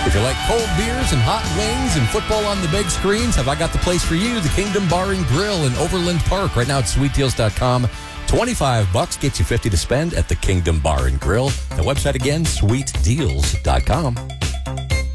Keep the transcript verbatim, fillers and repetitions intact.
If you like cold beers and hot wings and football on the big screens, have I got the place for you? The Kingdom Bar and Grill in Overland Park. Right now at sweet deals dot com. twenty-five bucks gets you fifty to spend at the Kingdom Bar and Grill. The website again, sweet deals dot com.